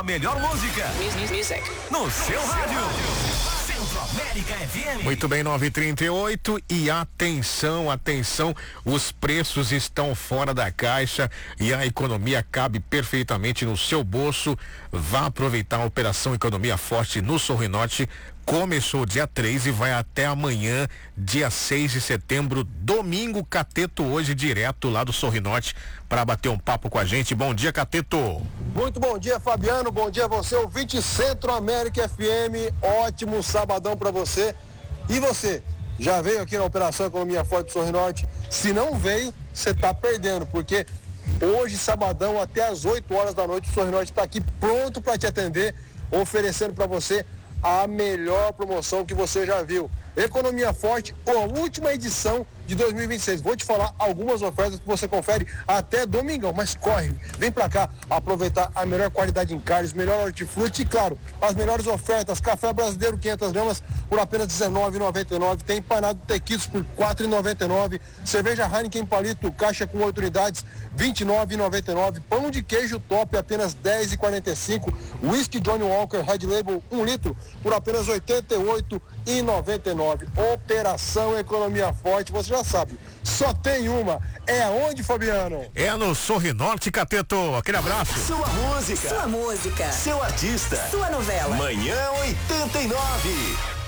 a melhor música. No seu rádio. Centro-América FM. Muito bem, 9h38 e atenção, os preços estão fora da caixa e a economia cabe perfeitamente no seu bolso. Vá aproveitar a Operação Economia Forte no Sorrinorte. Começou dia 3 e vai até amanhã, dia 6 de setembro, domingo. Cateto hoje direto lá do Sorrinorte para bater um papo com a gente. Bom dia, Cateto. Muito bom dia, Fabiano. Bom dia a você, ouvinte Centro-América FM. Ótimo sabadão para você. E você, já veio aqui na Operação Economia Forte do Sorrinorte? Se não veio, você tá perdendo, porque hoje, sabadão, até às 8 horas da noite, o Sorrinorte está aqui pronto para te atender, oferecendo para você a melhor promoção que você já viu. Economia Forte, a última edição de 2026. Vou te falar algumas ofertas que você confere até domingão, mas corre, vem pra cá aproveitar a melhor qualidade em carnes, melhor hortifruti e, claro, as melhores ofertas. Café brasileiro 500 gramas por apenas R$19,99. Tem empanado tequitos por R$4,99. Cerveja Heineken palito, caixa com 8 unidades, R$29,99. Pão de queijo top, apenas R$10,45. Whisky Johnny Walker Red Label 1 litro por apenas R$88,99. Operação Economia Forte, você já sabe, só tem uma. É aonde, Fabiano? É no Sorrinorte, Cateto. Aquele abraço. Sua música. Sua música. Seu artista. Sua novela. Manhã 89.